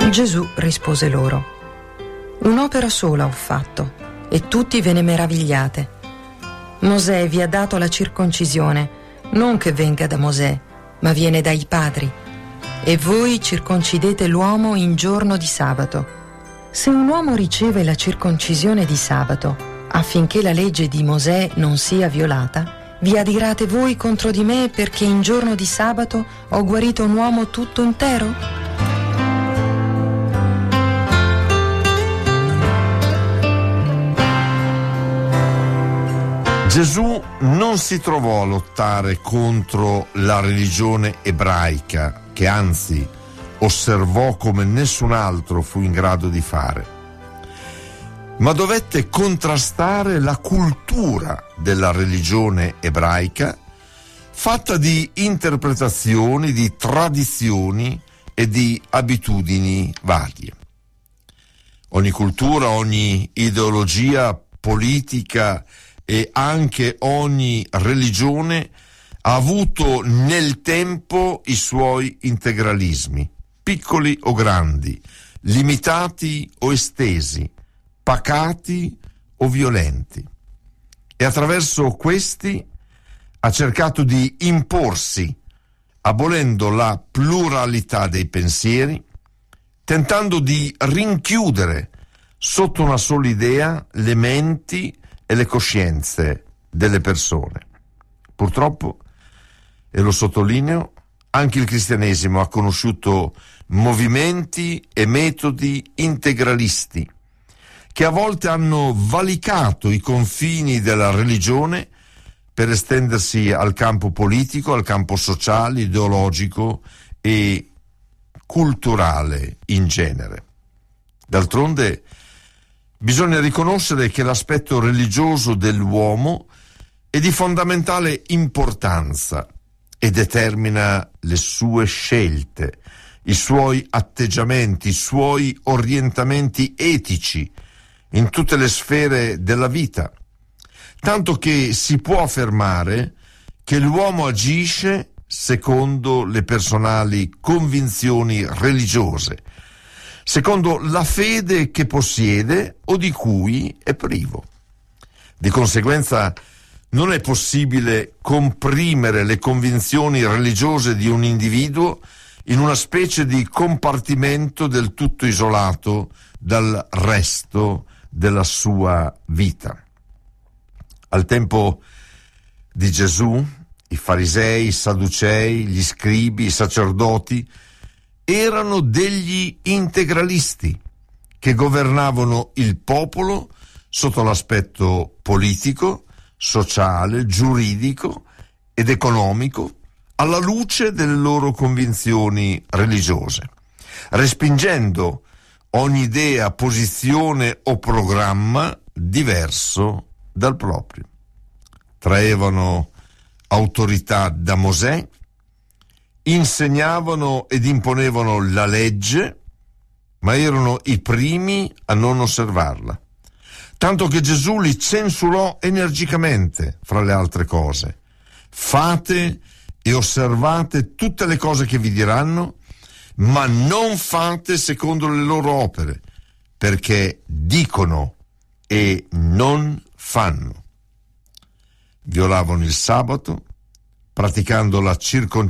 Gesù rispose loro: un'opera sola ho fatto, e tutti ve ne meravigliate. Mosè vi ha dato la circoncisione, non che venga da Mosè, ma viene dai padri. E voi circoncidete l'uomo in giorno di sabato. Se un uomo riceve la circoncisione di sabato, affinché la legge di Mosè non sia violata, vi adirate voi contro di me perché in giorno di sabato ho guarito un uomo tutto intero? Gesù non si trovò a lottare contro la religione ebraica, che anzi osservò come nessun altro fu in grado di fare, ma dovette contrastare la cultura della religione ebraica, fatta di interpretazioni, di tradizioni e di abitudini varie. Ogni cultura, ogni ideologia politica e anche ogni religione ha avuto nel tempo i suoi integralismi, piccoli o grandi, limitati o estesi, pacati o violenti. E attraverso questi ha cercato di imporsi, abolendo la pluralità dei pensieri, tentando di rinchiudere sotto una sola idea le menti e le coscienze delle persone. Purtroppo, e lo sottolineo, anche il cristianesimo ha conosciuto movimenti e metodi integralisti che a volte hanno valicato i confini della religione per estendersi al campo politico, al campo sociale, ideologico e culturale in genere. D'altronde, bisogna riconoscere che l'aspetto religioso dell'uomo è di fondamentale importanza e determina le sue scelte, i suoi atteggiamenti, i suoi orientamenti etici in tutte le sfere della vita, tanto che si può affermare che l'uomo agisce secondo le personali convinzioni religiose, secondo la fede che possiede o di cui è privo. Di conseguenza non è possibile comprimere le convinzioni religiose di un individuo in una specie di compartimento del tutto isolato dal resto della sua vita. Al tempo di Gesù, i farisei, i sadducei, gli scribi, i sacerdoti erano degli integralisti che governavano il popolo sotto l'aspetto politico, sociale, giuridico ed economico, alla luce delle loro convinzioni religiose, respingendo ogni idea, posizione o programma diverso dal proprio. Traevano autorità da Mosè, insegnavano ed imponevano la legge, ma erano i primi a non osservarla, tanto che Gesù li censurò energicamente, fra le altre cose. Fate e osservate tutte le cose che vi diranno, ma non fate secondo le loro opere, perché dicono e non fanno. Violavano il sabato, praticando la circoncisione